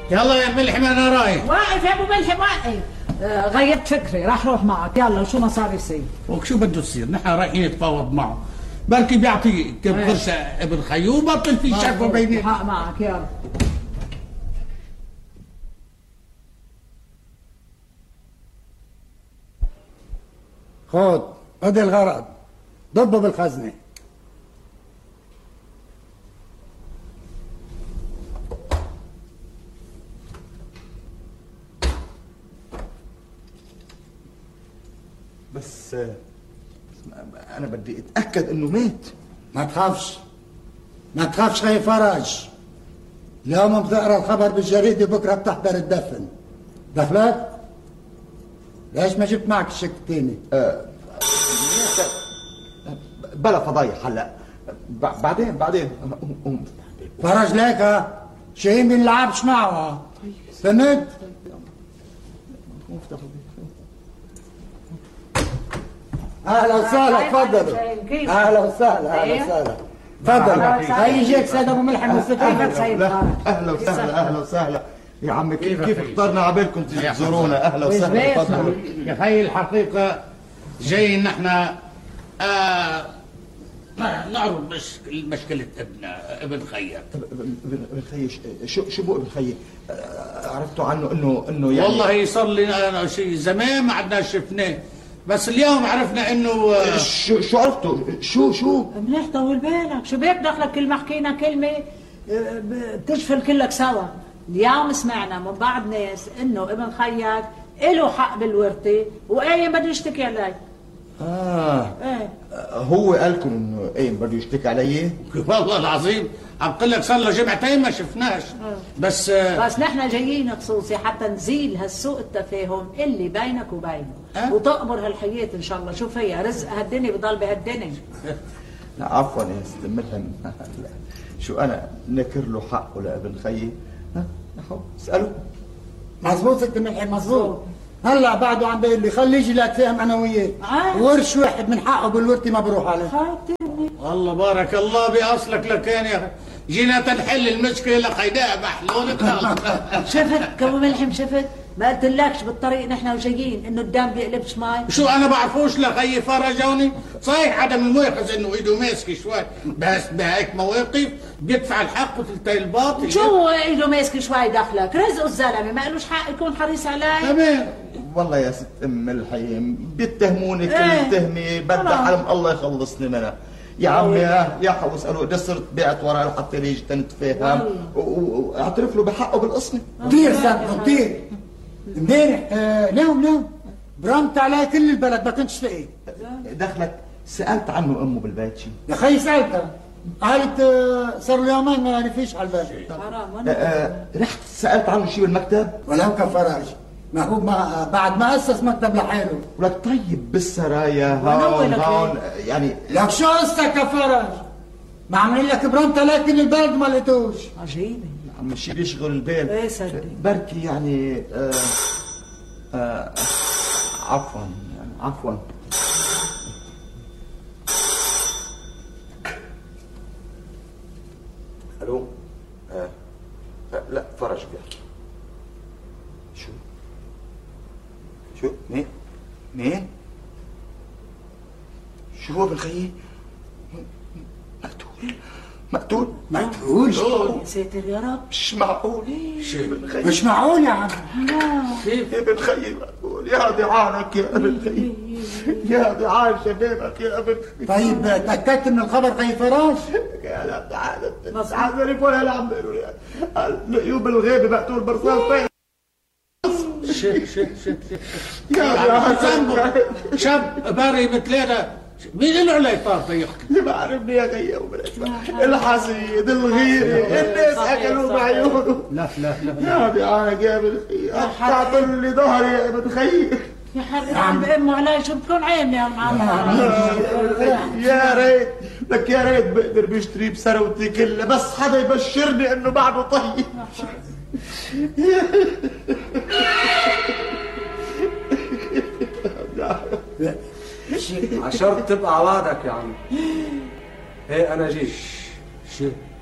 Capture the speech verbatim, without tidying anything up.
يلا يا ملحم انا رايح. واقف يا ابو ملحم واقف. آه غيرت فكري راح روح معك. يلا شو ما صار يصير. وشو بده يصير؟ نحن رايحين نتفاوض معه، بركي بيعطي كم قرش ابن خيو وبطل في شكوى بيني. حق معك. يلا خذ ادي الغرض، ضبه بالخزنه. بس انا بدي اتاكد انه مات. ما تخافش ما تخافش خي فرج، اليوم بتقرا الخبر بالجريده بكره بتحضر الدفن. دخلك؟ ليش ما جبت معك الشك الثاني؟ أه بلا فضايح هلا، بعدين بعدين فرج ليك ها شاهين بنلعبش معه. فهمت؟ اهلا وسهلا تفضلوا. اهلا وسهلا اهلا وسهلا تفضل. هاي يجيك سيد ابو ملحم مستفيد. اهلا وسهلا اهلا وسهلا يا عمي. كيف كيف اخترنا عبالكم تيجي تزورونا؟ اهلا وسهلا تفضلوا. يا خي الحقيقه جاي نحن آه نعرض مشكلة مشكلة ابن ابن خير. ابن خي شو شو بو ابن خي؟ عرفتوا عنه انه انه يعني والله صار لي شيء زمان ما عدنا شفناه، بس اليوم عرفنا انه شو شو عرفتوا؟ شو شو؟ منيح طول بالك. شو بيك دخلك كل ما حكينا كلمة بتشفل كلك سوا. اليوم سمعنا من بعض ناس انه ابن خيك له حق بالورثة وقايم بده يشتكي عليه. اه ايه هو قالكم انه قايم بده يشتكي علي؟ والله العظيم عم قل لك صار له جمعتين ما شفناش. بس بس نحن جايين خصوصي حتى نزيل هالسوء التفاهم اللي بينك وبينه أه؟ وتقبر هالحياة ان شاء الله. شو فيها رزق هالدنيا بضل بهالدنيا. لا عفوا يا ست ملحم. شو انا نكر له حقه لابن خيي؟ ها اساله. مزبوط ست ملحم مزبوط. هلا بعده عم بيقول لي خليه يجي لاتفاهم انا وياه. ورش واحد من حقه بالورثه ما بروح عليه. والله بارك الله باصلك لكان يا جينا تنحل المشكله لقيناها محلوله. شفت ابو ملحم شفت؟ ما قلتلكش بالطريق نحن وجايين انه الدم بيقلبش ماي. شو انا بعرفوش لخيي فرجوني؟ صحيح عدم المؤاخذه انه ايده ماسكه شوي، بس بهيك مواقف بيدفع الحق وتلتقي الباطل. شو ايده ماسكه شوي دخلك؟ رزقه الزلمه ما قالوش حق يكون حريص علي. تمام. والله يا ست ام الحيم بيتهموني كل ايه؟ تهمه بدها حلم الله يخلصني منها. يا عمي يا حق اساله اذا صرت بعت وراه لحتى يجي تنتفاهم واعترف له بحقه بالقسمه. كثير سامحه كثير. امبارح آه نوم نوم برمت عليه كل البلد ما كنتش لاقيه. دخلك سالت عنه امه بالبيت شيء؟ يا خي سالتها قالت آه صار له يومين ما نفيش على البيت. حرام. آه رحت سالت عنه شيء بالمكتب؟ ولو كفراج ما هو ما بعد ما اسس مكتب لحاله. ولك طيب بالسرايا هون هون يعني لك شو قصتك يا فرج؟ ما عمل لك برمت عليه كل البلد ما لقيتوش. عجيبه عم شي بيشغل البال. ايه صدق بركي يعني آه آه عفوا يعني عفوا. الو آه. آه. لا فرج بيحكي. شو شو مين مين شو هو بالخيي؟ مقتول مقتول مقتول يا ساتر يا رب. مش معقول. مش معقول يا عم. كيف ابن خيي مقتول؟ يا ضعانك يا ابن خيي يا ضعان شبابك يا ابن خيي. طيب تاكدت من الخبر خي فراش؟ يا لا تعال عارف ولا لا عم بيقولوا لي لقيوه بالغيبه مقتول برصاص. شف شف شف شف يا شاب باري مثلنا مين له علي طار يحكي؟ ما عرفني يا غيا الحسيد الغيري الناس اكلوا بعيونه. لا لا لا يا ضيعانك يا ابن خيي قاطل لي ظهري يا ابن خيي. يا حرام عم بأمه علي شو بتكون عيني يا معلم. يا ريت لك يا ريت بقدر بشتري بثروتي كلها بس حدا يبشرني انه بعده طيب. عشرت تبقى عوادك يا عم. ايه انا جيت. شو